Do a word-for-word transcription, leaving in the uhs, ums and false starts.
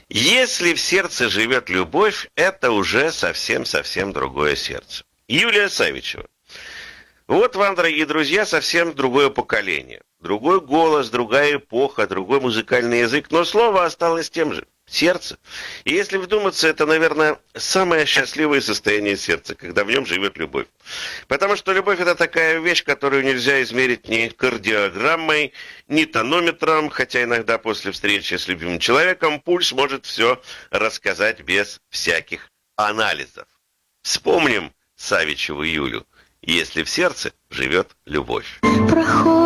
Если в сердце живет любовь, это уже совсем-совсем другое сердце. Юлия Савичева. Вот вам, дорогие друзья, совсем другое поколение. Другой голос, другая эпоха, другой музыкальный язык, но слово осталось тем же. Сердце. И если вдуматься, это, наверное, самое счастливое состояние сердца, когда в нем живет любовь. Потому что любовь — это такая вещь, которую нельзя измерить ни кардиограммой, ни тонометром, хотя иногда после встречи с любимым человеком пульс может все рассказать без всяких анализов. Вспомним Савичеву Юлю. Если в сердце живет любовь.